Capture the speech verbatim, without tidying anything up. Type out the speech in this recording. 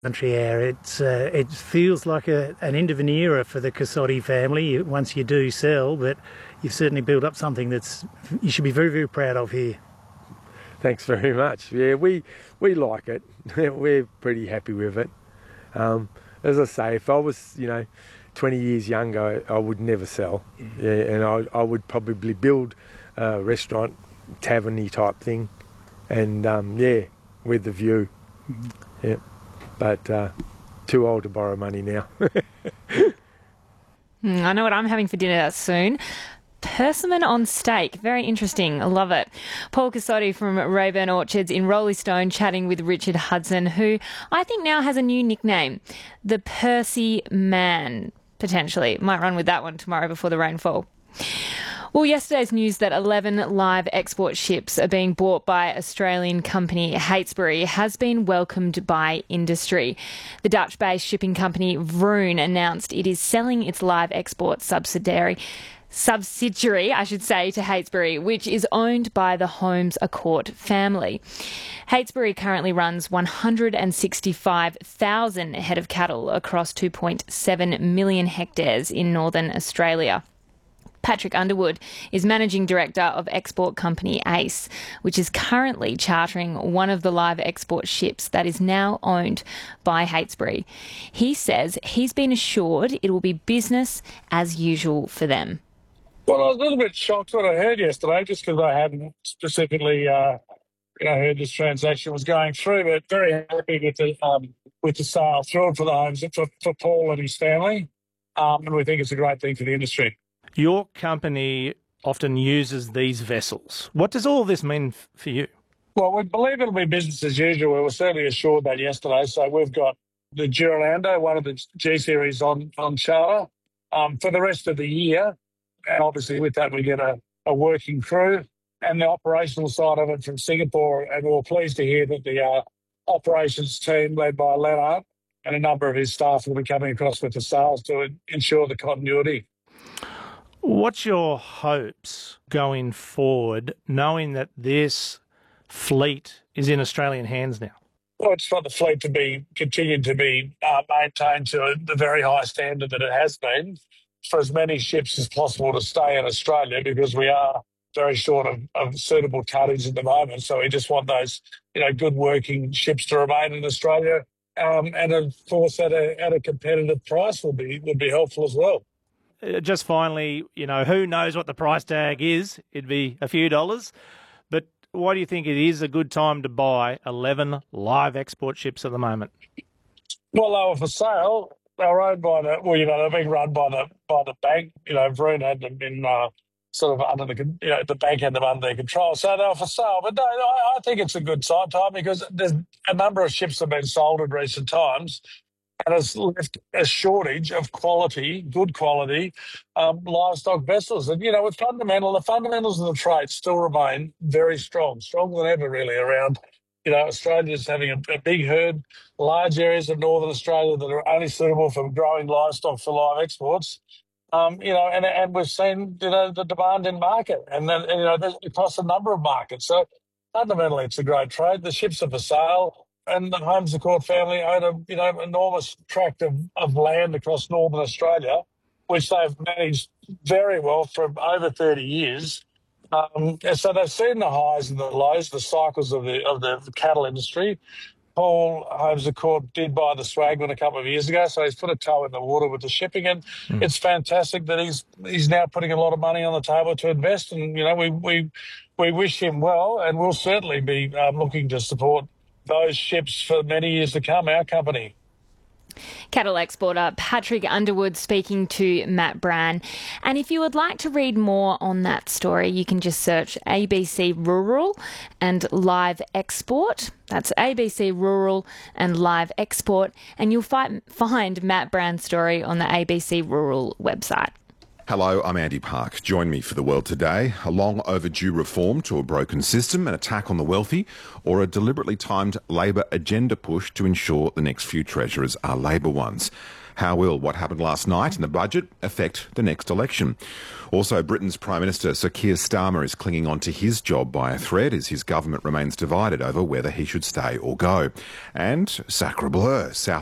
Country Air. It's, uh, it feels like a, an end of an era for the Cassotti family once you do sell, but you've certainly built up something that's you should be very, very proud of here. Thanks very much. Yeah, we we like it. We're pretty happy with it. Um, as I say, if I was, you know, twenty years younger, I would never sell. Yeah, yeah and I, I would probably build a restaurant, tavern-y type thing, and um, yeah, with the view. Mm-hmm. Yeah. But uh, too old to borrow money now. mm, I know what I'm having for dinner soon. Persimmon on steak. Very interesting. I love it. Paul Cassotti from Rayburn Orchards in Rolling Stone chatting with Richard Hudson, who I think now has a new nickname, the Percy Man, potentially. Might run with that one tomorrow before the rainfall. Well, yesterday's news that eleven live export ships are being bought by Australian company Heytesbury has been welcomed by industry. The Dutch-based shipping company Vroon announced it is selling its live export subsidiary, subsidiary, I should say, to Heytesbury, which is owned by the Holmes A Court family. Heytesbury currently runs one hundred sixty-five thousand head of cattle across two point seven million hectares in northern Australia. Patrick Underwood is Managing Director of export company Ace, which is currently chartering one of the live export ships that is now owned by Heytesbury. He says he's been assured it will be business as usual for them. Well, I was a little bit shocked when I heard yesterday, just because I hadn't specifically uh, you know, heard this transaction was going through, but very happy with the um, with the sale, thrilled for the homes, for, for Paul and his family, um, and we think it's a great thing for the industry. Your company often uses these vessels. What does all this mean f- for you? Well, we believe it'll be business as usual. We were certainly assured that yesterday. So we've got the Duralando, one of the G-Series on, on charter um, for the rest of the year. And obviously with that we get a, a working crew and the operational side of it from Singapore. And we were pleased to hear that the uh, operations team led by Leonard and a number of his staff will be coming across with the sales to ensure the continuity. What's your hopes going forward, knowing that this fleet is in Australian hands now? Well, it's for the fleet to be continued to be uh, maintained to the very high standard that it has been, for as many ships as possible to stay in Australia, because we are very short of, of suitable cuttings at the moment. So we just want those, you know, good working ships to remain in Australia, um, and of course at a at a competitive price would be would be helpful as well. Just finally, you know, who knows what the price tag is? It'd be a few dollars. But why do you think it is a good time to buy eleven live export ships at the moment? Well, they were for sale. They were owned by the, well, you know, they're being run by the by the bank. You know, Vroon had them in uh, sort of under the, you know, the bank had them under their control. So they were for sale. But no, I, I think it's a good time because there's a number of ships that have been sold in recent times. And it's left a shortage of quality, good quality, um, livestock vessels. And, you know, with fundamental, the fundamentals of the trade still remain very strong, stronger than ever, really, around, you know, Australia's having a, a big herd, large areas of northern Australia that are only suitable for growing livestock for live exports. Um, you know, and and we've seen, you know, the demand in market, and then, you know, across a number of markets. So fundamentally, it's a great trade. The ships are for sale. And the Holmes A Court family own a, you know, enormous tract of, of land across northern Australia, which they've managed very well for over thirty years. Um, and so they've seen the highs and the lows, the cycles of the of the cattle industry. Paul Holmes A Court did buy the Swagman a couple of years ago, so he's put a toe in the water with the shipping, and mm. it's fantastic that he's he's now putting a lot of money on the table to invest. And you know, we we we wish him well, and we'll certainly be um, looking to support those ships for many years to come, our company. Cattle exporter Patrick Underwood speaking to Matt Brann. And if you would like to read more on that story, you can just search A B C Rural and Live Export. That's A B C Rural and Live Export. And you'll fi- find Matt Brann's story on the A B C Rural website. Hello, I'm Andy Park. Join me for The World Today. A long overdue reform to a broken system, an attack on the wealthy, or a deliberately timed Labor agenda push to ensure the next few treasurers are Labor ones. How will what happened last night in the budget affect the next election? Also, Britain's Prime Minister Sir Keir Starmer is clinging on to his job by a thread as his government remains divided over whether he should stay or go. And sacre bleu, South